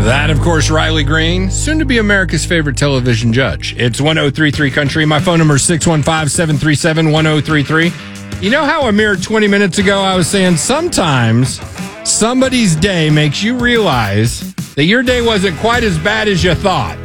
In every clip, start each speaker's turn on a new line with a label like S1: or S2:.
S1: That, of course, Riley Green, soon to be America's favorite television judge. It's 1033 Country. My phone number is 615-737-1033. You know how a mere 20 minutes ago I was saying sometimes somebody's day makes you realize that your day wasn't quite as bad as you thought?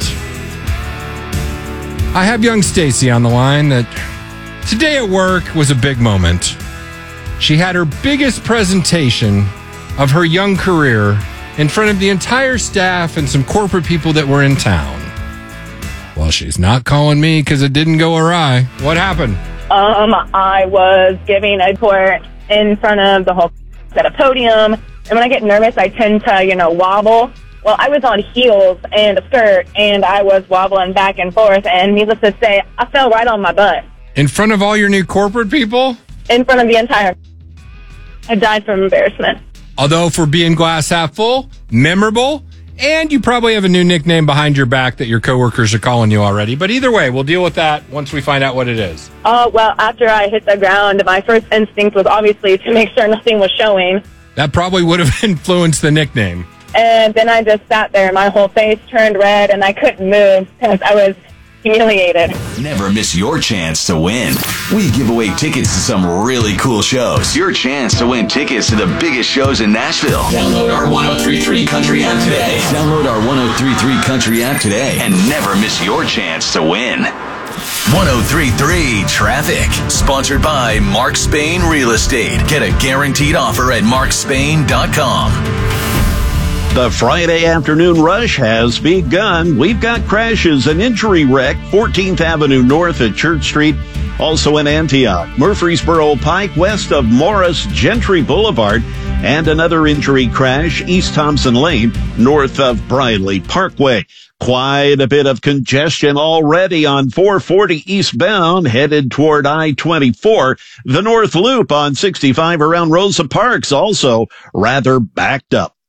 S1: I have young Stacy on the line that today at work was a big moment. She had her biggest presentation of her young career in front of the entire staff and some corporate people that were in town. Well, she's not calling me because it didn't go awry. What happened?
S2: I was giving a tour in front of the whole at a podium, and when I get nervous, I tend to, wobble. Well, I was on heels and a skirt, and I was wobbling back and forth, and needless to say, I fell right on my butt.
S1: In front of all your new corporate people?
S2: In front of the entire... I died from embarrassment.
S1: Although for being glass half full, memorable, and you probably have a new nickname behind your back that your coworkers are calling you already. But either way, we'll deal with that once we find out what it is.
S2: Well, after I hit the ground, my first instinct was obviously to make sure nothing was showing.
S1: That probably would have influenced the nickname.
S2: And then I just sat there. My whole face turned red, and I couldn't move because I was humiliated.
S3: Never miss your chance to win. We give away tickets to some really cool shows. Your chance to win tickets to the biggest shows in Nashville. Download our 1033 Country app today. Download our 1033 Country app today and never miss your chance to win. 1033 Traffic. Sponsored by Mark Spain Real Estate. Get a guaranteed offer at markspain.com.
S4: The Friday afternoon rush has begun. We've got crashes and injury wreck, 14th Avenue North at Church Street, also in Antioch, Murfreesboro Pike, west of Morris Gentry Boulevard, and another injury crash, East Thompson Lane, north of Briley Parkway. Quite a bit of congestion already on 440 eastbound, headed toward I-24. The North Loop on 65 around Rosa Parks also rather backed up.